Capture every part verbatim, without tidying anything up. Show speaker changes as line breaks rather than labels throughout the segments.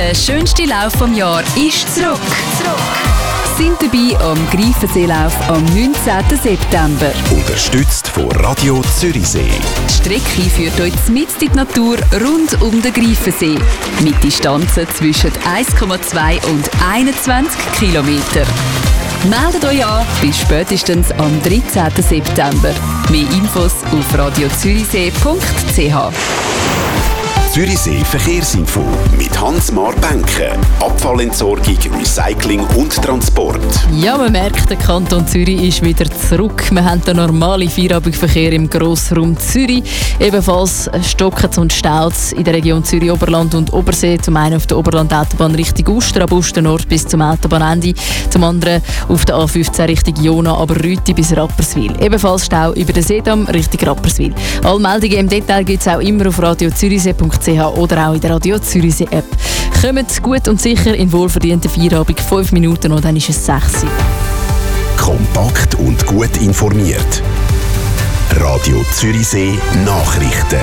Der schönste Lauf vom Jahr ist zurück. zurück. Sind dabei am Greifenseelauf am neunzehnten September.
Unterstützt von Radio Zürichsee.
Die Strecke führt euch mitten in die Natur rund um den Greifensee. Mit Distanzen zwischen eins Komma zwei und einundzwanzig Kilometer. Meldet euch an bis spätestens am dreizehnten September. Mehr Infos auf radiozürichsee punkt c h.
Zürichsee Verkehrsinfo mit Hans-Mar Benke. Abfallentsorgung, Recycling und Transport.
Ja, man merkt, der Kanton Zürich ist wieder zurück. Wir haben den normalen Feierabendverkehr im Grossraum Zürich. Ebenfalls stocken und staut in der Region Zürich-Oberland und Obersee. Zum einen auf der Oberland-Autobahn Richtung Uster, ab Uster Nord bis zum Autobahnende. Zum anderen auf der A fünfzehn Richtung Jona, aber Rüti bis Rapperswil. Ebenfalls Stau über den Seedamm Richtung Rapperswil. Alle Meldungen im Detail gibt es auch immer auf radiozürichsee punkt c h oder auch in der Radio Zürichsee App. Kommt gut und sicher in wohlverdienten Feierabend. Fünf Minuten und dann ist es sechs Uhr.
Kompakt und gut informiert. Radio Zürichsee Nachrichten.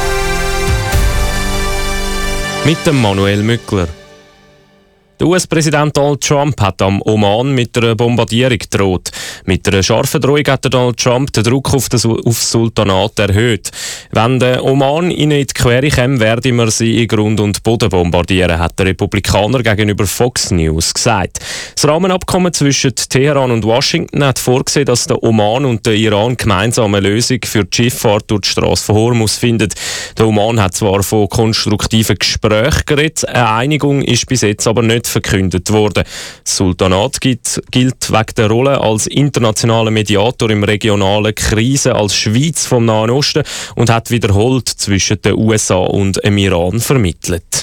Mit dem Manuel Mückler. Der U S-Präsident Donald Trump hat am Oman mit einer Bombardierung gedroht. Mit einer scharfen Drohung hat Donald Trump den Druck auf das, auf das Sultanat erhöht. Wenn der Oman ihnen in die Quere käme, werden wir sie in Grund und Boden bombardieren, hat der Republikaner gegenüber Fox News gesagt. Das Rahmenabkommen zwischen Teheran und Washington hat vorgesehen, dass der Oman und der Iran gemeinsam eine Lösung für die Schifffahrt durch die Straße von Hormuz finden. Der Oman hat zwar von konstruktiven Gesprächen geredet, eine Einigung ist bis jetzt aber nicht verkündet worden. Das Sultanat gilt, gilt wegen der Rolle als internationaler Mediator im regionalen Krisen als Schweiz vom Nahen Osten und hat wiederholt zwischen den U S A und dem Iran vermittelt.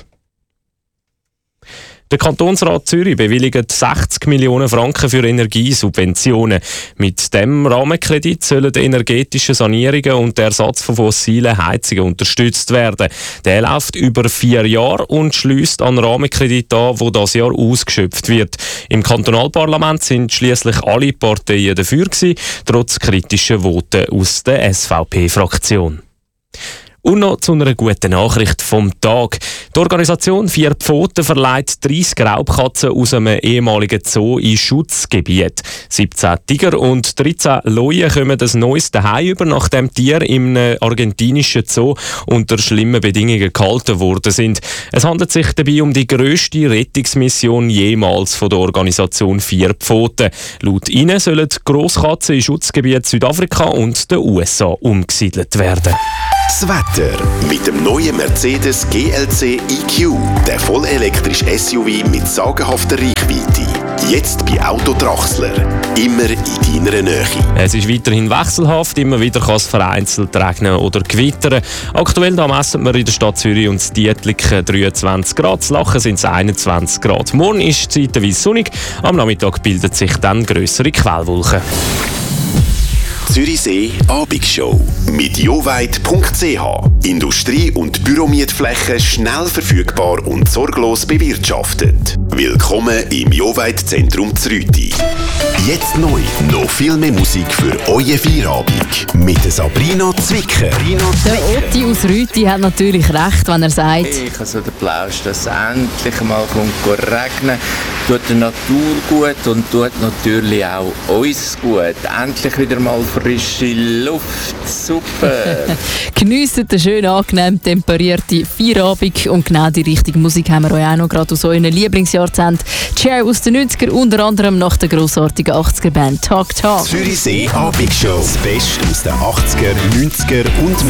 Der Kantonsrat Zürich bewilligt sechzig Millionen Franken für Energiesubventionen. Mit dem Rahmenkredit sollen energetische Sanierungen und der Ersatz von fossilen Heizungen unterstützt werden. Der läuft über vier Jahre und schließt an Rahmenkredit an, wo das Jahr ausgeschöpft wird. Im Kantonalparlament sind schließlich alle Parteien dafür gewesen, trotz kritischer Voten aus der S V P-Fraktion. Und noch zu einer guten Nachricht vom Tag. Die Organisation Vier Pfoten verleiht dreißig Raubkatzen aus einem ehemaligen Zoo in Schutzgebiet. siebzehn Tiger und dreizehn Löwen kommen das neues Zuhause über, nachdem Tiere im argentinischen Zoo unter schlimmen Bedingungen gehalten worden sind. Es handelt sich dabei um die grösste Rettungsmission jemals von der Organisation Vier Pfoten. Laut ihnen sollen Grosskatzen in Schutzgebiet Südafrika und den U S A umgesiedelt werden.
Das Wetter mit dem neuen Mercedes G L C E Q, der vollelektrische S U V mit sagenhafter Reichweite. Jetzt bei Auto Trachsler. Immer in deiner Nähe.
Es ist weiterhin wechselhaft, immer wieder kann es vereinzelt regnen oder gewittern. Aktuell da messen wir in der Stadt Zürich und Dietliken dreiundzwanzig Grad, zu Lachen sind es einundzwanzig Grad. Morgen ist es zeitweise sonnig, am Nachmittag bildet sich dann grössere Quellwolken.
Zürichsee Abendshow mit joweit punkt c h. Industrie- und Büromietflächen schnell verfügbar und sorglos bewirtschaftet. Willkommen im Joweit-Zentrum Zrüti. Jetzt neu, noch viel mehr Musik für euer Feierabend mit Sabrina Zwicker.
Der Otti aus Rüti hat natürlich recht, wenn er sagt:
Ich habe so den Plausch, dass es endlich mal kommt regnen. Tut der Natur gut und tut natürlich auch uns gut. Endlich wieder mal frische Luft. Super!
Geniessen den schön angenehm temperierten Feierabend und genau die richtige Musik haben wir euch auch noch gerade aus euren Lieblingsjahrzehnten. Cher aus den neunziger, unter anderem nach der grossartigen achtziger Band Talk Talk.
Zürichsee Abendshow. Das Beste aus den achtziger, neunziger und